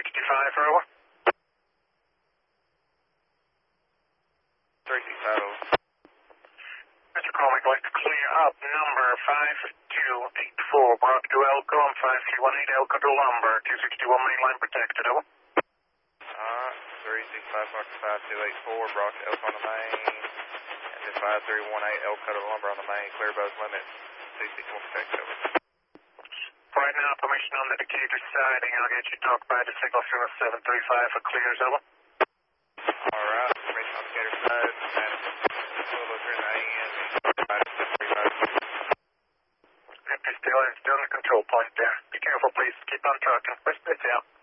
365, over. 365, over. Mr. Cormac, like to clear up number 5284, Brock to Elko on 5318, Elko to Lumber, 261 main line protected, over. 365, Mark 5284, Brock to Elko on the main, and then 5318, Elko to Lumber on the main, clear both limits, 261 protected, over. Right now, permission on the Decatur siding, I'll get you talked by the signal through 735 for clears, over. Alright, permission on the Decatur side, and we'll look in the AN, 735. Empty still in the control point there. Be careful, please. Keep on trucking. West, it's out.